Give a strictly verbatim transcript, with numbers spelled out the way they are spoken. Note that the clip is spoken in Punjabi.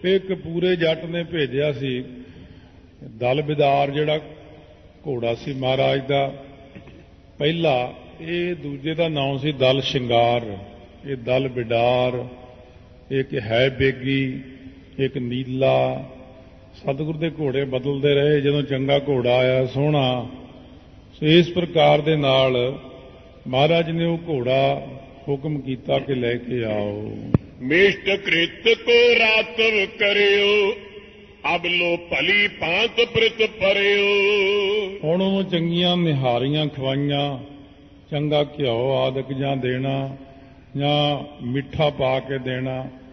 ਇੱਕ ਪੂਰੇ ਜੱਟ ਨੇ ਭੇਜਿਆ ਸੀ ਦਲ ਬਿਦਾਰ, ਜਿਹੜਾ ਘੋੜਾ ਸੀ ਮਹਾਰਾਜ ਦਾ ਪਹਿਲਾ। ਇਹ ਦੂਜੇ ਦਾ ਨਾਮ ਸੀ ਦਲ ਸ਼ਿੰਗਾਰ। ਇਹ ਦਲ ਬਿਡਾਰ, ਇੱਕ ਹੈ ਬੇਗੀ, ਇੱਕ ਨੀਲਾ। ਸਤਿਗੁਰ ਦੇ ਘੋੜੇ ਬਦਲਦੇ ਰਹੇ। ਜਦੋਂ ਚੰਗਾ ਘੋੜਾ ਆਇਆ ਸੋਹਣਾ, ਸੋ ਇਸ ਪ੍ਰਕਾਰ ਦੇ ਨਾਲ ਮਹਾਰਾਜ ਨੇ ਉਹ ਘੋੜਾ ਹੁਕਮ ਕੀਤਾ ਕਿ ਲੈ ਕੇ ਆਓ। ਮਿਸ਼ਟ ਕ੍ਰਿਤ ਕੋ ਰਾਤਵ ਕਰਿਓ, ਅਬ ਲੋ ਭਲੀ ਭਾਂਤ ਪ੍ਰਿਤ ਪਰਿਓ। ਹੁਣ ਉਹਨੂੰ ਚੰਗੀਆਂ ਨਿਹਾਰੀਆਂ ਖਵਾਈਆਂ, ਚੰਗਾ ਘਿਓ ਆਦਿਕ ਜਾਂ ਦੇਣਾ ਜਾਂ ਮਿੱਠਾ ਪਾ ਕੇ ਦੇਣਾ।